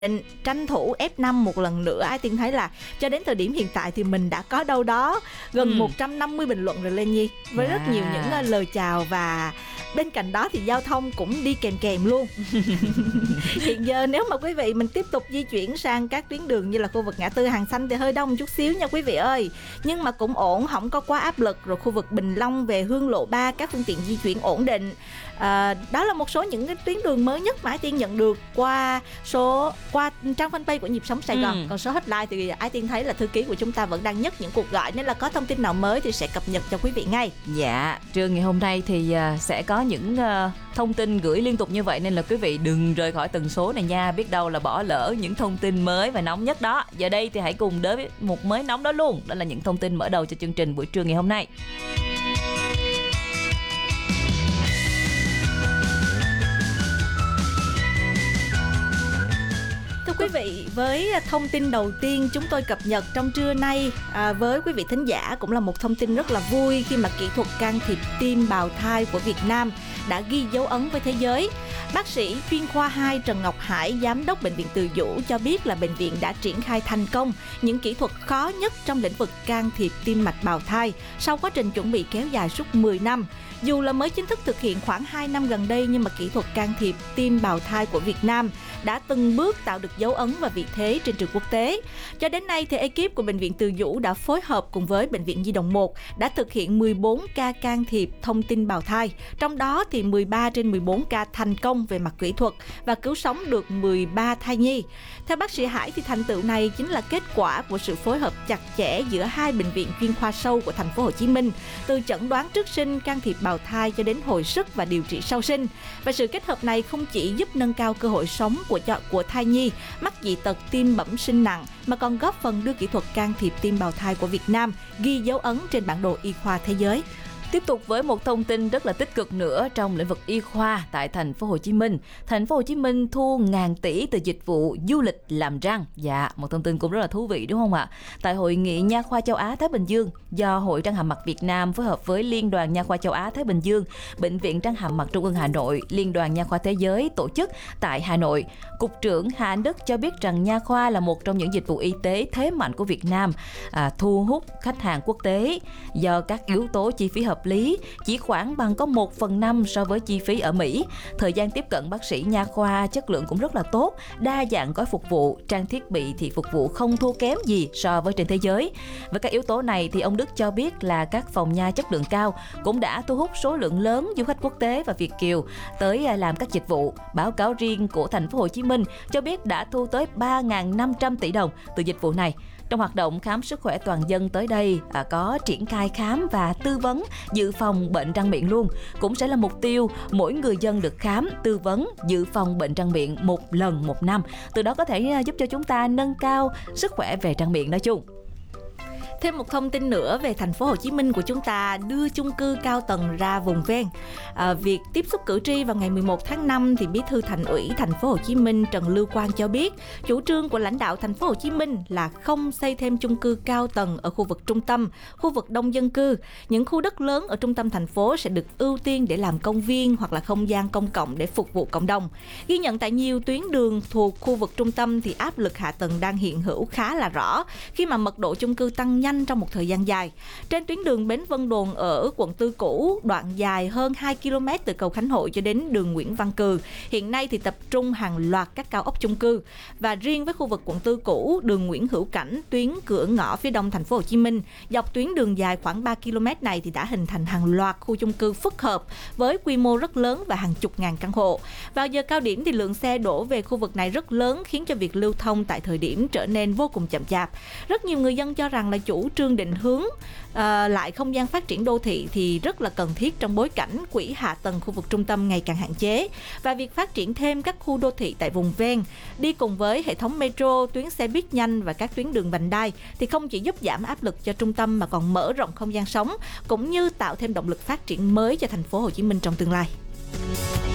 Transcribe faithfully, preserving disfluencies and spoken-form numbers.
tranh thủ ép năm một lần nữa. Ai Tiên thấy là cho đến thời điểm hiện tại thì mình đã có đâu đó gần ừ. một trăm năm mươi bình luận rồi Lê Nhi, với yeah. rất nhiều những uh, lời chào, và bên cạnh đó thì giao thông cũng đi kèm kèm luôn. Hiện giờ nếu mà quý vị mình tiếp tục di chuyển sang các tuyến đường như là khu vực ngã tư Hàng Xanh thì hơi đông chút xíu nha quý vị ơi, nhưng mà cũng ổn, không có quá áp lực. Rồi khu vực Bình Long về Hương Lộ ba các phương tiện di chuyển ổn định. À, đó là một số những cái tuyến đường mới nhất mà Ai Tiên nhận được qua số qua trang fanpage của Nhịp Sống Sài Gòn. Ừ. Còn số hotline thì Ai Tiên thấy là thư ký của chúng ta vẫn đang nhấc những cuộc gọi, nên là có thông tin nào mới thì sẽ cập nhật cho quý vị ngay. Dạ, trưa ngày hôm nay thì uh, sẽ có những uh, thông tin gửi liên tục như vậy, nên là quý vị đừng rời khỏi tần số này nha, biết đâu là bỏ lỡ những thông tin mới và nóng nhất đó. Giờ đây thì hãy cùng đến với một mới nóng đó luôn. Đó là những thông tin mở đầu cho chương trình buổi trưa ngày hôm nay. Thưa quý vị, với thông tin đầu tiên chúng tôi cập nhật trong trưa nay à, với quý vị thính giả cũng là một thông tin rất là vui, khi mà kỹ thuật can thiệp tim bào thai của Việt Nam đã ghi dấu ấn với thế giới. Bác sĩ chuyên khoa hai Trần Ngọc Hải, giám đốc bệnh viện Từ Dũ cho biết là bệnh viện đã triển khai thành công những kỹ thuật khó nhất trong lĩnh vực can thiệp tim mạch bào thai sau quá trình chuẩn bị kéo dài suốt mười năm. Dù là mới chính thức thực hiện khoảng hai năm gần đây, nhưng mà kỹ thuật can thiệp tim bào thai của Việt Nam đã từng bước tạo được dấu ấn và vị thế trên trường quốc tế. Cho đến nay thì ekip của bệnh viện Từ Dũ đã phối hợp cùng với bệnh viện Nhi đồng một đã thực hiện mười bốn ca can thiệp thông tin bào thai, trong đó thì mười ba trên mười bốn ca thành công về mặt kỹ thuật và cứu sống được mười ba thai nhi. Theo bác sĩ Hải thì thành tựu này chính là kết quả của sự phối hợp chặt chẽ giữa hai bệnh viện chuyên khoa sâu của thành phố Hồ Chí Minh, từ chẩn đoán trước sinh, can thiệp bào thai cho đến hồi sức và điều trị sau sinh. Và sự kết hợp này không chỉ giúp nâng cao cơ hội sống của của thai nhi mắc dị tật tim bẩm sinh nặng, mà còn góp phần đưa kỹ thuật can thiệp tim bào thai của Việt Nam ghi dấu ấn trên bản đồ y khoa thế giới. Tiếp tục với một thông tin rất là tích cực nữa trong lĩnh vực y khoa tại thành phố Hồ Chí Minh. Thành phố Hồ Chí Minh thu ngàn tỷ từ dịch vụ du lịch làm răng. Dạ, một thông tin cũng rất là thú vị đúng không ạ? Tại hội nghị Nha khoa châu Á Thái Bình Dương do Hội Răng hàm mặt Việt Nam phối hợp với Liên đoàn Nha khoa châu Á Thái Bình Dương, Bệnh viện Răng hàm mặt Trung ương Hà Nội, Liên đoàn Nha khoa Thế giới tổ chức tại Hà Nội, Cục trưởng Hà Anh Đức cho biết rằng nha khoa là một trong những dịch vụ y tế thế mạnh của Việt Nam, à, thu hút khách hàng quốc tế do các yếu tố chi phí hợp lý chỉ khoảng bằng có một phần năm so với chi phí ở Mỹ. Thời gian tiếp cận bác sĩ nha khoa chất lượng cũng rất là tốt, đa dạng gói phục vụ, trang thiết bị thì phục vụ không thua kém gì so với trên thế giới. Với các yếu tố này thì ông Đức cho biết là các phòng nha chất lượng cao cũng đã thu hút số lượng lớn du khách quốc tế và Việt kiều tới làm các dịch vụ. Báo cáo riêng của thành phố Hồ Chí Minh cho biết đã thu tới ba nghìn năm trăm tỷ đồng từ dịch vụ này. Trong hoạt động khám sức khỏe toàn dân tới đây à, có triển khai khám và tư vấn dự phòng bệnh răng miệng luôn. Cũng sẽ là mục tiêu mỗi người dân được khám, tư vấn, dự phòng bệnh răng miệng một lần một năm. Từ đó có thể giúp cho chúng ta nâng cao sức khỏe về răng miệng nói chung. Thêm một thông tin nữa về thành phố Hồ Chí Minh của chúng ta đưa chung cư cao tầng ra vùng ven. À, việc tiếp xúc cử tri vào ngày mười một tháng năm thì Bí thư Thành ủy thành phố Hồ Chí Minh Trần Lưu Quang cho biết, chủ trương của lãnh đạo thành phố Hồ Chí Minh là không xây thêm chung cư cao tầng ở khu vực trung tâm, khu vực đông dân cư. Những khu đất lớn ở trung tâm thành phố sẽ được ưu tiên để làm công viên hoặc là không gian công cộng để phục vụ cộng đồng. Ghi nhận tại nhiều tuyến đường thuộc khu vực trung tâm thì áp lực hạ tầng đang hiện hữu khá là rõ khi mà mật độ chung cư tăng nhanh trong một thời gian dài. Trên tuyến đường Bến Vân Đồn ở quận Tư cũ, đoạn dài hơn hai ki lô mét từ cầu Khánh Hội cho đến đường Nguyễn Văn Cừ, hiện nay thì tập trung hàng loạt các cao ốc chung cư. Và riêng với khu vực quận Tư cũ, đường Nguyễn Hữu Cảnh, tuyến cửa ngõ phía đông thành phố Hồ Chí Minh, dọc tuyến đường dài khoảng ba ki lô mét này thì đã hình thành hàng loạt khu chung cư phức hợp với quy mô rất lớn và hàng chục ngàn căn hộ. Vào giờ cao điểm thì lượng xe đổ về khu vực này rất lớn, khiến cho việc lưu thông tại thời điểm trở nên vô cùng chậm chạp. Rất nhiều người dân cho rằng là chủ trương định hướng uh, lại không gian phát triển đô thị thì rất là cần thiết trong bối cảnh quỹ hạ tầng khu vực trung tâm ngày càng hạn chế, và việc phát triển thêm các khu đô thị tại vùng ven đi cùng với hệ thống metro, tuyến xe buýt nhanh và các tuyến đường vành đai thì không chỉ giúp giảm áp lực cho trung tâm mà còn mở rộng không gian sống cũng như tạo thêm động lực phát triển mới cho thành phố Hồ Chí Minh trong tương lai.